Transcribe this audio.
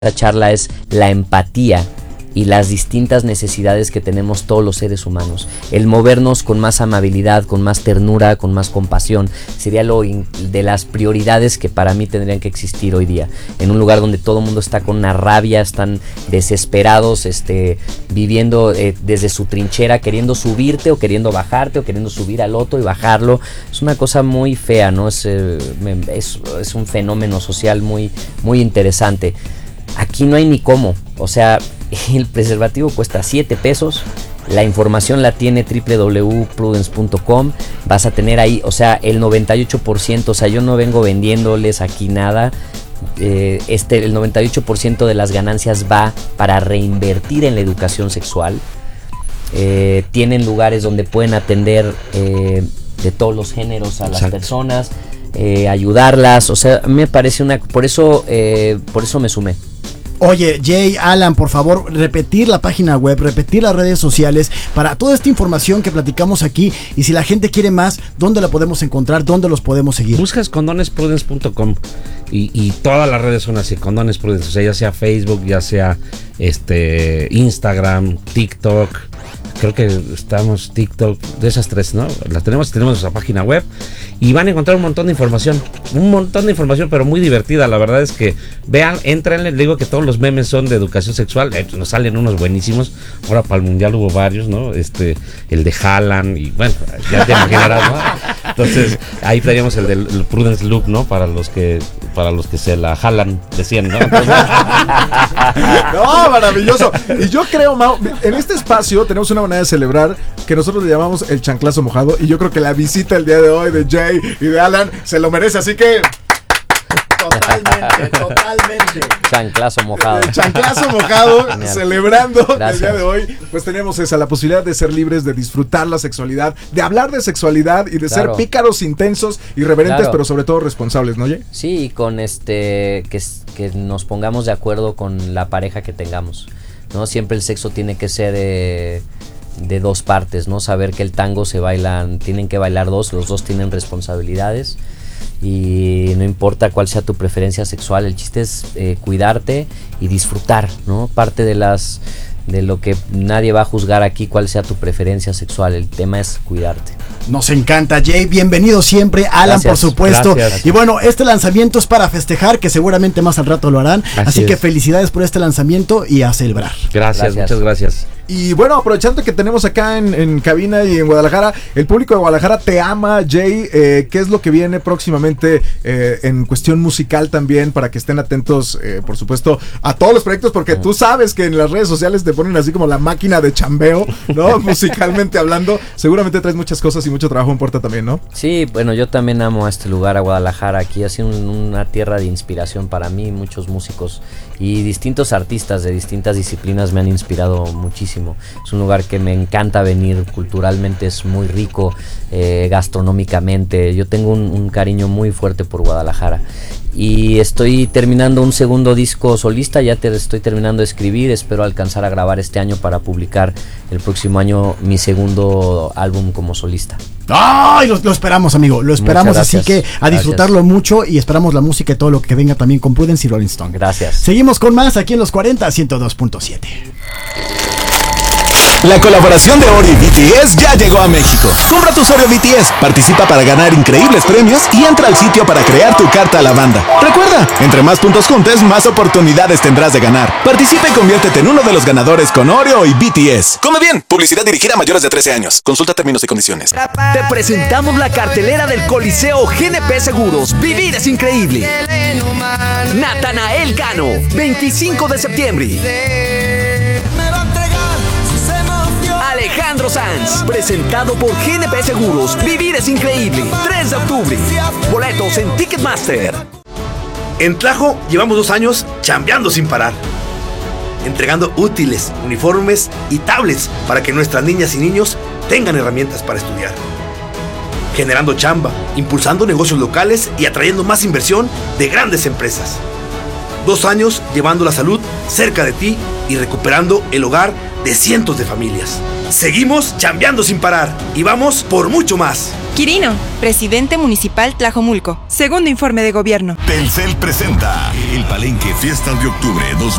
esta charla es la empatía y las distintas necesidades que tenemos todos los seres humanos. El movernos con más amabilidad, con más ternura, con más compasión, sería de las prioridades que para mí tendrían que existir hoy día. En un lugar donde todo el mundo está con una rabia, están desesperados, viviendo desde su trinchera, queriendo subirte o queriendo bajarte o queriendo subir al otro y bajarlo. Es una cosa muy fea, ¿no? Es un fenómeno social muy, muy interesante. Aquí no hay ni cómo, o sea, el preservativo cuesta 7 pesos, la información la tiene www.prudence.com, vas a tener ahí, o sea, el 98%, o sea, yo no vengo vendiéndoles aquí nada, el 98% de las ganancias va para reinvertir en la educación sexual. Tienen lugares donde pueden atender de todos los géneros a las personas, ayudarlas, o sea, me parece por eso me sumé. Oye, Jay, Alan, por favor, repetir la página web, repetir las redes sociales para toda esta información que platicamos aquí. Y si la gente quiere más, ¿dónde la podemos encontrar? ¿Dónde los podemos seguir? Buscas condonesprudence.com y todas las redes son así, Condones Prudence, o sea, ya sea Facebook, ya sea Instagram, TikTok. Creo que estamos TikTok, de esas tres, ¿no? Las tenemos nuestra página web y van a encontrar un montón de información, pero muy divertida. La verdad es que vean, entrenle, digo que todos los memes son de educación sexual, nos salen unos buenísimos. Ahora para el mundial hubo varios, ¿no? El de Haaland y bueno, ya te imaginarás, ¿no? Entonces, ahí teníamos el del Prudence Loop, ¿no? Para los que se la jalan de 100, ¿no? Entonces... No, maravilloso. Y yo creo, Mau, en este espacio tenemos una manera de celebrar que nosotros le llamamos el chanclazo mojado. Y yo creo que la visita el día de hoy de Jay y de Alan se lo merece, así que... Totalmente. Chanclazo mojado. El chanclazo mojado, celebrando el día de hoy. Pues tenemos la posibilidad de ser libres, de disfrutar la sexualidad, de hablar de sexualidad y de ser pícaros, intensos, irreverentes, pero sobre todo responsables, ¿no, Jay? Sí, y con que nos pongamos de acuerdo con la pareja que tengamos, ¿no? Siempre el sexo tiene que ser de dos partes, ¿no? Saber que el tango tienen que bailar dos, los dos tienen responsabilidades. Y no importa cuál sea tu preferencia sexual, el chiste es cuidarte y disfrutar, ¿no? Parte de lo que nadie va a juzgar aquí, cuál sea tu preferencia sexual, el tema es cuidarte. Nos encanta, Jay, bienvenido siempre, Alan, gracias, por supuesto. Gracias. Y bueno, este lanzamiento es para festejar, que seguramente más al rato lo harán, así que felicidades por este lanzamiento y a celebrar. Gracias, muchas gracias. Y bueno, aprovechando que tenemos acá en cabina y en Guadalajara, el público de Guadalajara te ama, Jay. ¿Qué es lo que viene próximamente en cuestión musical también? Para que estén atentos, por supuesto, a todos los proyectos, porque tú sabes que en las redes sociales te ponen así como la máquina de chambeo, ¿no? Musicalmente hablando. Seguramente traes muchas cosas y mucho trabajo en puerta también, ¿no? Sí, bueno, yo también amo a este lugar, a Guadalajara. Aquí ha sido una tierra de inspiración para mí. Muchos músicos y distintos artistas de distintas disciplinas me han inspirado muchísimo. Es un lugar que me encanta venir, culturalmente es muy rico, gastronómicamente. Yo tengo un cariño muy fuerte por Guadalajara. Y estoy terminando un segundo disco solista, ya estoy terminando de escribir, espero alcanzar a grabar este año para publicar el próximo año mi segundo álbum como solista. ¡Ay! Lo esperamos, amigo, lo esperamos, así que a disfrutarlo mucho y esperamos la música y todo lo que venga también con Prudence y Rolling Stone. Gracias. Seguimos con más aquí en los 40 102.7. La colaboración de Oreo y BTS ya llegó a México. Compra tus Oreo BTS, participa para ganar increíbles premios y entra al sitio para crear tu carta a la banda. Recuerda, entre más puntos juntes, más oportunidades tendrás de ganar. Participa y conviértete en uno de los ganadores con Oreo y BTS. Come bien, publicidad dirigida a mayores de 13 años. Consulta términos y condiciones. Te presentamos la cartelera del Coliseo GNP Seguros. Vivir es increíble. Natanael Cano, 25 de septiembre. Alejandro Sanz, presentado por GNP Seguros. Vivir es increíble. 3 de octubre. Boletos en Ticketmaster. En Tlajo llevamos 2 años chambeando sin parar, entregando útiles, uniformes y tablets para que nuestras niñas y niños tengan herramientas para estudiar, generando chamba, impulsando negocios locales y atrayendo más inversión de grandes empresas. 2 años llevando la salud cerca de ti y recuperando el hogar de cientos de familias. Seguimos chambeando sin parar y vamos por mucho más. Quirino, presidente municipal Tlajomulco. Segundo informe de gobierno. Telcel presenta el Palenque Fiestas de Octubre